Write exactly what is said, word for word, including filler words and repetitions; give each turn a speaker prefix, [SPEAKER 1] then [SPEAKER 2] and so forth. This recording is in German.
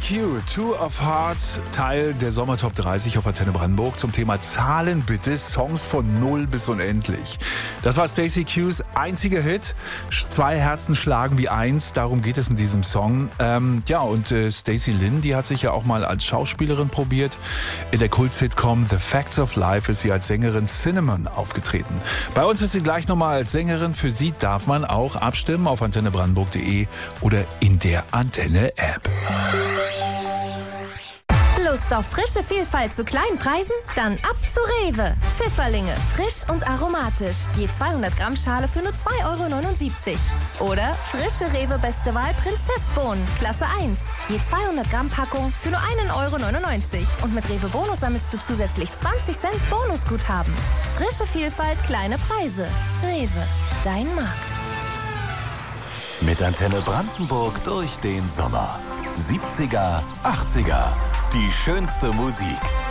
[SPEAKER 1] Q, Two of Hearts, Teil der Sommertop dreißig auf Antenne Brandenburg zum Thema Zahlen bitte, Songs von null bis unendlich. Das war Stacey Q's einziger Hit, zwei Herzen schlagen wie eins, darum geht es in diesem Song. Ähm, ja, und äh, Stacey Lynn, die hat sich ja auch mal als Schauspielerin probiert. In der Kult-Sitcom The Facts of Life ist sie als Sängerin Cinnamon aufgetreten. Bei uns ist sie gleich nochmal als Sängerin. Für sie darf man auch abstimmen auf antenne brandenburg punkt de oder in der Antenne-App.
[SPEAKER 2] Lust auf frische Vielfalt zu kleinen Preisen? Dann ab zu Rewe. Pfifferlinge, frisch und aromatisch. Je zweihundert Gramm Schale für nur zwei Euro neunundsiebzig. Oder frische Rewe Beste Wahl Prinzessbohnen, Klasse eins. Je zweihundert Gramm Packung für nur einen Euro neunundneunzig. Und mit Rewe Bonus sammelst du zusätzlich zwanzig Cent Bonusguthaben. Frische Vielfalt, kleine Preise. Rewe, dein Markt.
[SPEAKER 3] Mit Antenne Brandenburg durch den Sommer. siebziger, achtziger. Die schönste Musik.